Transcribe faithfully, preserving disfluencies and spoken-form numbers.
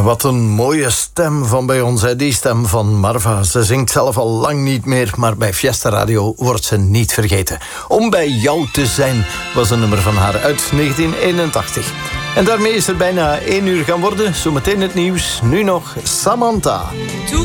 Ja, wat een mooie stem van bij ons, hè? Die stem van Marva. Ze zingt zelf al lang niet meer, maar bij Fiesta Radio wordt ze niet vergeten. Om bij jou te zijn was een nummer van haar uit negentien eenentachtig. En daarmee is er bijna één uur gaan worden. Zometeen het nieuws. Nu nog Samantha.